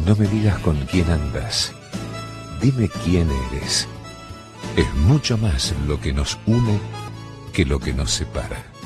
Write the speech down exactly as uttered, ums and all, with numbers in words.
No me digas con quién andas, dime quién eres. Es mucho más lo que nos une que lo que nos separa.